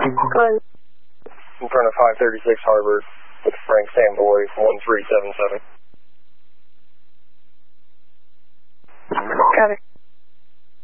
Go ahead. In front of 536 Harbor with Frank Samboy, 1377. Got it.